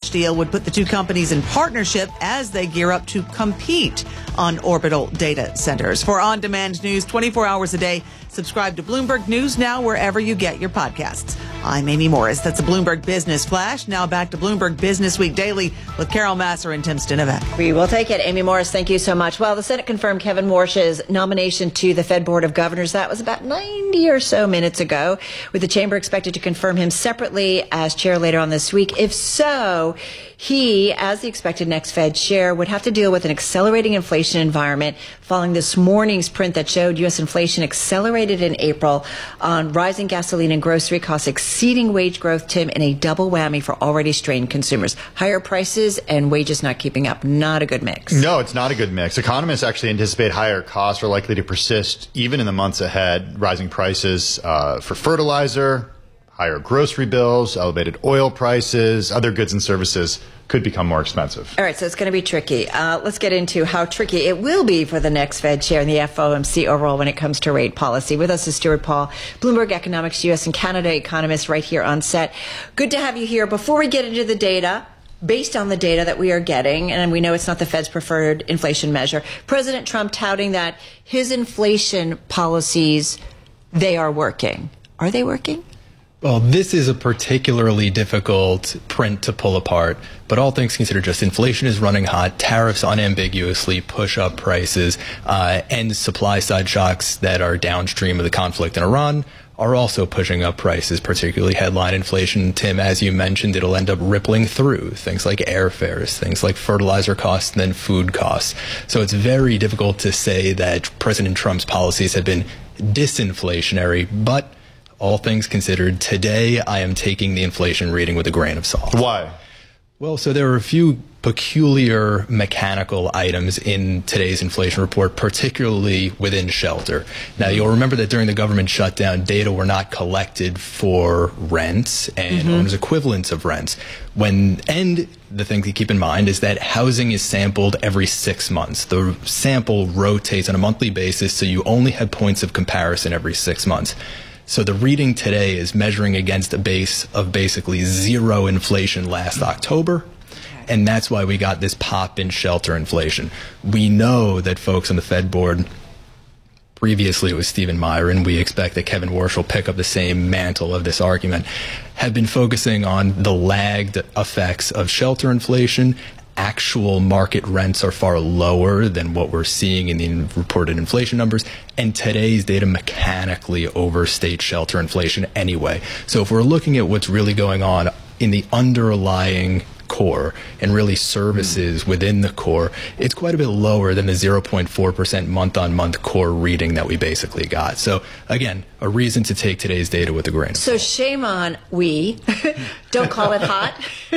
such deal would put the two companies in partnership as they gear up to compete on orbital data centers. For on-demand news 24 hours a day, subscribe to Bloomberg News Now wherever you get your podcasts. I'm Amy Morris. That's a Bloomberg Business Flash. Now back to Bloomberg Business Week Daily with Carol Masser and Tim Stinovec. We will take it. Amy Morris, thank you so much. Well, the Senate confirmed Kevin Warsh's nomination to the Fed Board of Governors. That was about 90 or so minutes ago, with the chamber expected to confirm him separately as chair later on this week. If so, he, as the expected next Fed chair, would have to deal with an accelerating inflation environment following this morning's print that showed U.S. inflation accelerated in April on rising gasoline and grocery costs exceeding wage growth, Tim, in a double whammy for already strained consumers. Higher prices and wages not keeping up. Not a good mix. No, it's not a good mix. Economists actually anticipate higher costs are likely to persist even in the months ahead. Rising prices for fertilizer, higher grocery bills, elevated oil prices, other goods and services could become more expensive. All right, so it's going to be tricky. Let's get into how tricky it will be for the next Fed chair and the FOMC overall when it comes to rate policy. With us is Stuart Paul, Bloomberg Economics U.S. and Canada economist right here on set. Good to have you here. Before we get into the data, based on the data that we are getting, and we know it's not the Fed's preferred inflation measure, President Trump touting that his inflation policies, they are working. Are they working? Well, this is a particularly difficult print to pull apart, but all things considered, just inflation is running hot, tariffs unambiguously push up prices, and supply side shocks that are downstream of the conflict in Iran are also pushing up prices, particularly headline inflation. Tim, as you mentioned, it'll end up rippling through things like airfares, things like fertilizer costs, and then food costs. So it's very difficult to say that President Trump's policies have been disinflationary, but all things considered, today I am taking the inflation reading with a grain of salt. Why? Well, so there are a few peculiar mechanical items in today's inflation report, particularly within shelter. Now, you'll remember that during the government shutdown, data were not collected for rents and owners' equivalents of rents. And the thing to keep in mind is that housing is sampled every 6 months. The sample rotates on a monthly basis, so you only have points of comparison every 6 months. So the reading today is measuring against a base of basically zero inflation last October. And that's why we got this pop in shelter inflation. We know that folks on the Fed board, previously it was Stephen Meyer, and we expect that Kevin Warsh will pick up the same mantle of this argument, have been focusing on the lagged effects of shelter inflation. Actual market rents are far lower than what we're seeing in the reported inflation numbers, and today's data mechanically overstate shelter inflation anyway. So if we're looking at what's really going on in the underlying core and really services within the core, it's quite a bit lower than the 0.4% month-on-month core reading that we basically got. So again, a reason to take today's data with a grain of salt. So shame on we. Don't call it hot.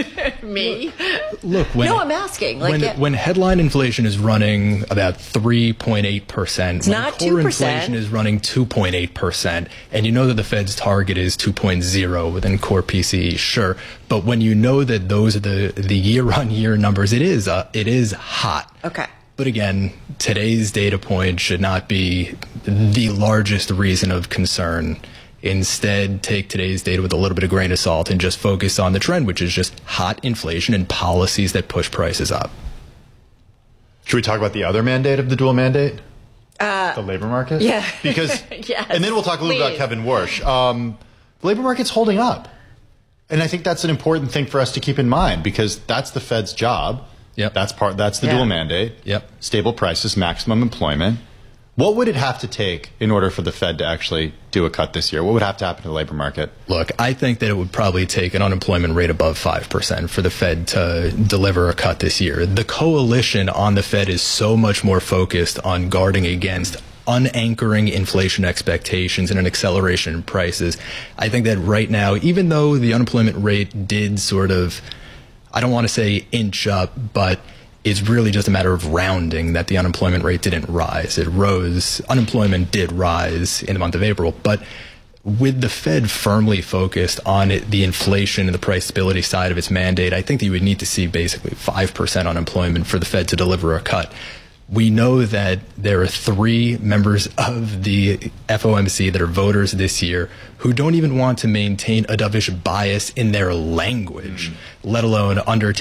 Me. Look, no, I'm asking. When headline inflation is running about 3.8%, it's not core 2%. Inflation is running 2.8%, and you know that the Fed's target is 2.0 within core PCE, sure. But when you know that those are the year-on-year numbers, it is hot. Okay. But again, today's data point should not be the largest reason of concern. Instead, take today's data with a little bit of grain of salt and just focus on the trend, which is just hot inflation and policies that push prices up. Should we talk about the other mandate of the dual mandate? The labor market? Yeah. Because, yes, and then we'll talk a little about Kevin Warsh. The labor market's holding up. And I think that's an important thing for us to keep in mind, because that's the Fed's job. Yep. That's the dual mandate. Yep. Stable prices, maximum employment. What would it have to take in order for the Fed to actually do a cut this year? What would have to happen to the labor market? Look, I think that it would probably take an unemployment rate above 5% for the Fed to deliver a cut this year. The coalition on the Fed is so much more focused on guarding against unanchoring inflation expectations and an acceleration in prices. I think that right now, even though the unemployment rate did sort of, I don't want to say inch up, but it's really just a matter of rounding that the unemployment rate didn't rise. It rose. Unemployment did rise in the month of April. But with the Fed firmly focused on the inflation and the price stability side of its mandate, I think that you would need to see basically 5% unemployment for the Fed to deliver a cut. We know that there are 3 members of the FOMC that are voters this year who don't even want to maintain a dovish bias in their language, let alone undertake